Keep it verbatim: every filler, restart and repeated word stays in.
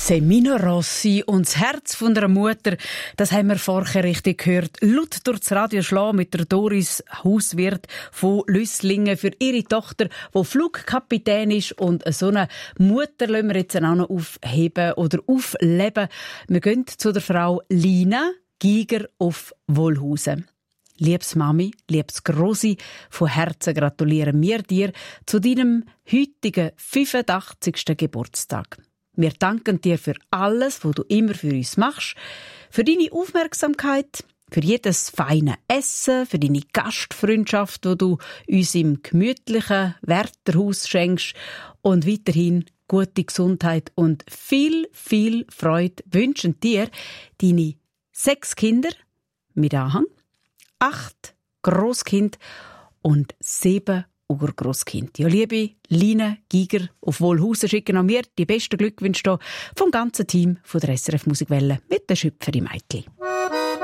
Semino Rossi und das Herz von der Mutter, das haben wir vorher richtig gehört. Laut durchs Radio schlagen mit der Doris Hauswirt von Lüsslingen für ihre Tochter, die Flugkapitän ist. Und so eine Mutter lassen wir jetzt auch noch aufheben oder aufleben. Wir gehen zu der Frau Lina Giger auf Wohlhausen. Liebes Mami, liebes Grossi, von Herzen gratulieren wir dir zu deinem heutigen fünfundachtzigsten Geburtstag. Wir danken dir für alles, was du immer für uns machst, für deine Aufmerksamkeit, für jedes feine Essen, für deine Gastfreundschaft, die du uns im gemütlichen Wärterhaus schenkst und weiterhin gute Gesundheit und viel, viel Freude wünschen dir deine sechs Kinder mit Anhang, acht Grosskind und sieben Urgroßkind. Ja, liebe Lina Giger auf Wohlhausen schicken an mir die besten Glückwünsche vom ganzen Team von der S R F Musikwelle mit der Schöpferin Meitli.